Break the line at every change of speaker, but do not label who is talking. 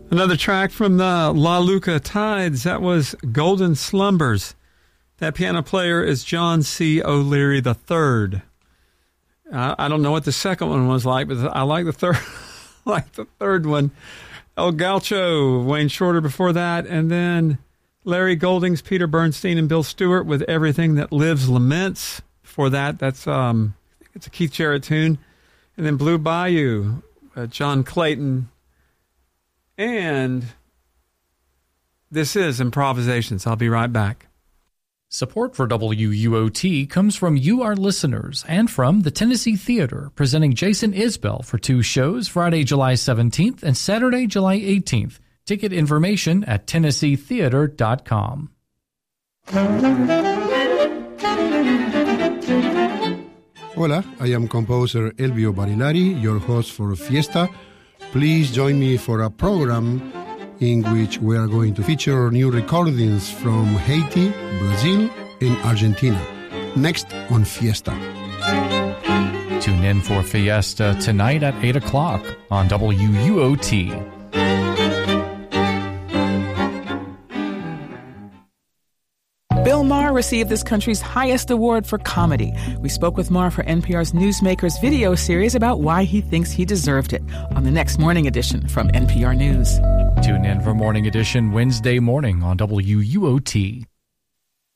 Another track from the La Luca Tides. That was Golden Slumbers. That piano player is John C. O'Leary III. I don't know what the second one was like, but I like the third. Like the third one. El Gaucho, Wayne Shorter before that, and then Larry Goldings, Peter Bernstein, and Bill Stewart with Everything That Lives Laments. Before that, that's it's a Keith Jarrett tune, and then Blue Bayou, John Clayton, and this is Improvisations. I'll be right back.
Support for WUOT comes from you, our listeners, and from the Tennessee Theater, presenting Jason Isbell for 2 shows, Friday, July 17th and Saturday, July 18th. Ticket information at TennesseeTheater.com.
Hola, I am composer Elvio Barilari, your host for Fiesta. Please join me for a program in which we are going to feature new recordings from Haiti, Brazil, and Argentina. Next on Fiesta.
Tune in for Fiesta tonight at 8 o'clock on WUOT.
Bill Maher received this country's highest award for comedy. We spoke with Maher for NPR's Newsmakers video series about why he thinks he deserved it on the next Morning Edition from NPR News.
Tune in for Morning Edition Wednesday morning on WUOT.